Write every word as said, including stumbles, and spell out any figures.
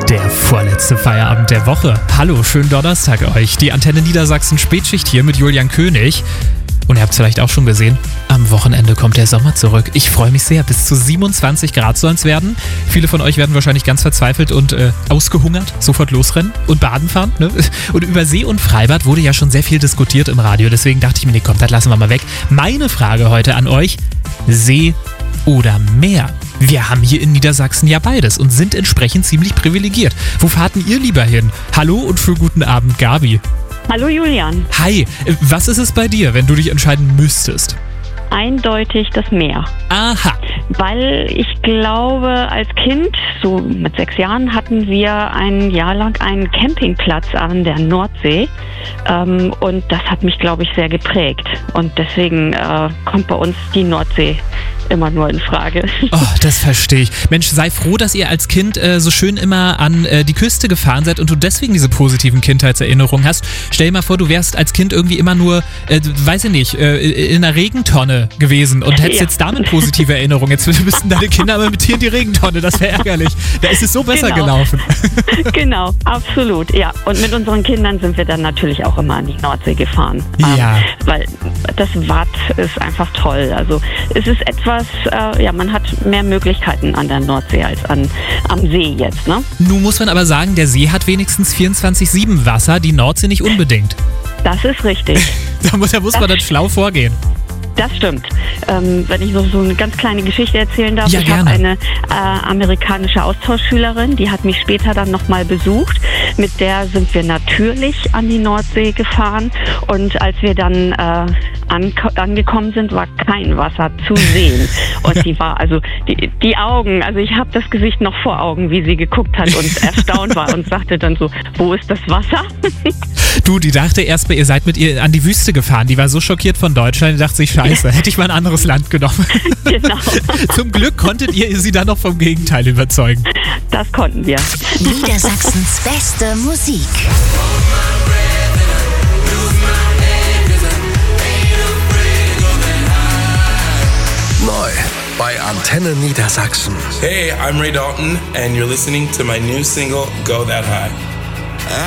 Der vorletzte Feierabend der Woche. Hallo, schönen Donnerstag euch. Die Antenne Niedersachsen Spätschicht hier mit Julian König. Und ihr habt es vielleicht auch schon gesehen, am Wochenende kommt der Sommer zurück. Ich freue mich sehr. Bis zu siebenundzwanzig Grad sollen es werden. Viele von euch werden wahrscheinlich ganz verzweifelt und äh, ausgehungert sofort losrennen und baden fahren. Ne? Und über See und Freibad wurde ja schon sehr viel diskutiert im Radio. Deswegen dachte ich mir, nee, komm, das lassen wir mal weg. Meine Frage heute an euch, See oder Meer? Wir haben hier in Niedersachsen ja beides und sind entsprechend ziemlich privilegiert. Wo fahrt denn ihr lieber hin? Hallo und schönen guten Abend, Gabi. Hallo Julian. Hi, was ist es bei dir, wenn du dich entscheiden müsstest? Eindeutig das Meer. Aha. Weil ich glaube, als Kind, so mit sechs Jahren, hatten wir ein Jahr lang einen Campingplatz an der Nordsee. Ähm, und das hat mich, glaube ich, sehr geprägt. Und deswegen äh, kommt bei uns die Nordsee immer nur in Frage. Oh, das verstehe ich. Mensch, sei froh, dass ihr als Kind äh, so schön immer an äh, die Küste gefahren seid und du deswegen diese positiven Kindheitserinnerungen hast. Stell dir mal vor, du wärst als Kind irgendwie immer nur, äh, weiß ich nicht, äh, in einer Regentonne gewesen und hättest ja. jetzt damit positive Erinnerungen. Jetzt müssten deine Kinder aber mit dir in die Regentonne. Das wäre ärgerlich. Da ist es so besser genau. gelaufen. Genau, absolut. Ja, und mit unseren Kindern sind wir dann natürlich auch immer an die Nordsee gefahren. Ja. Ähm, weil das Watt ist einfach toll. Also es ist etwas, äh, ja, man hat mehr Möglichkeiten an der Nordsee als an, am See jetzt, ne? Nun muss man aber sagen, der See hat wenigstens vierundzwanzig sieben Wasser, die Nordsee nicht unbedingt. Das ist richtig. da muss, da muss man dann schlau vorgehen. Das stimmt. Ähm, wenn ich so, so eine ganz kleine Geschichte erzählen darf. Ja, ich gerne. habe eine äh, amerikanische Austauschschülerin, die hat mich später dann nochmal besucht. Mit der sind wir natürlich an die Nordsee gefahren. Und als wir dann äh, anko- angekommen sind, war kein Wasser zu sehen. Und die war, also die, die Augen, also ich habe das Gesicht noch vor Augen, wie sie geguckt hat und erstaunt war und sagte dann so, wo ist das Wasser? Du, die dachte erst mal, ihr seid mit ihr an die Wüste gefahren. Die war so schockiert von Deutschland, die dachte sich, scheiße, hätte ich mal ein anderes Land genommen. Genau. Zum Glück konntet ihr sie dann noch vom Gegenteil überzeugen. Das konnten wir. Niedersachsens beste Musik. Neu bei Antenne Niedersachsen. Hey, I'm Ray Dalton and you're listening to my new single, Go That High.